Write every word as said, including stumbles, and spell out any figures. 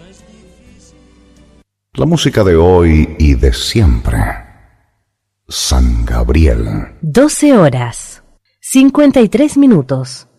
La música de hoy y de siempre. San Gabriel. doce horas, cincuenta y tres minutos.